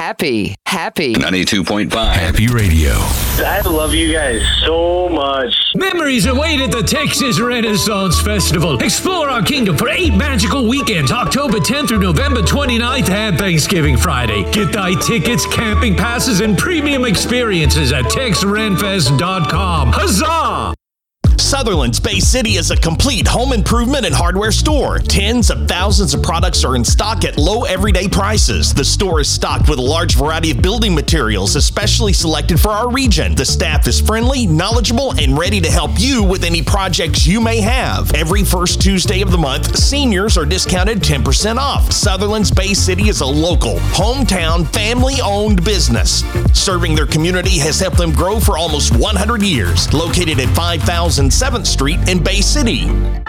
Happy 92.5 Happy Radio. I love you guys so much. Memories await at the Texas Renaissance Festival. Explore our kingdom for 8 magical weekends, October 10th through November 29th and Thanksgiving Friday. Get thy tickets, camping passes, and premium experiences at TexRenFest.com. Huzzah! Sutherland's Bay City is a complete home improvement and hardware store. Tens of thousands of products are in stock at low everyday prices. The store is stocked with a large variety of building materials, especially selected for our region. The staff is friendly, knowledgeable, and ready to help you with any projects you may have. Every first Tuesday of the month, seniors are discounted 10% off. Sutherland's Bay City is a local, hometown, family-owned business. Serving their community has helped them grow for almost 100 years. Located at 5007th Street in Bay City.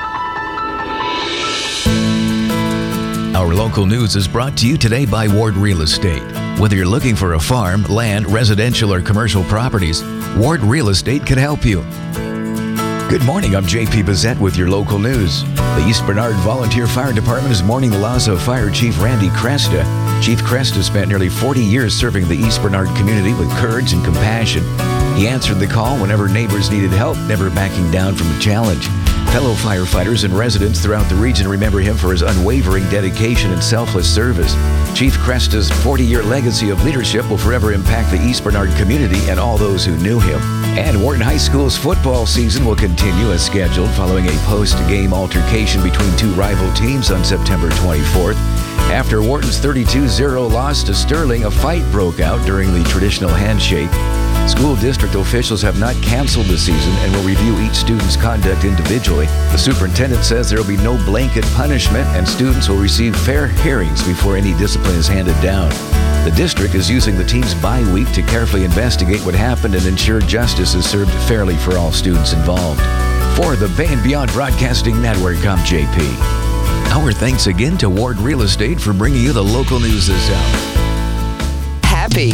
Our local news is brought to you today by Ward Real Estate. Whether you're looking for a farm, land, residential, or commercial properties, Ward Real Estate can help you. Good morning, I'm J.P. Bazette with your local news. The East Bernard Volunteer Fire Department is mourning the loss of Fire Chief Randy Cresta. Chief Cresta spent nearly 40 years serving the East Bernard community with courage and compassion. He answered the call whenever neighbors needed help, never backing down from the challenge. Fellow firefighters and residents throughout the region remember him for his unwavering dedication and selfless service. Chief Cresta's 40-year legacy of leadership will forever impact the East Bernard community and all those who knew him. And Wharton High School's football season will continue as scheduled following a post-game altercation between 2 rival teams on September 24th. After Wharton's 32-0 loss to Sterling, a fight broke out during the traditional handshake. School district officials have not canceled the season and will review each student's conduct individually. The superintendent says there will be no blanket punishment and students will receive fair hearings before any discipline is handed down. The district is using the team's bye week to carefully investigate what happened and ensure justice is served fairly for all students involved. For the Bay and Beyond Broadcasting Network, I'm JP. Our thanks again to Ward Real Estate for bringing you the local news this hour.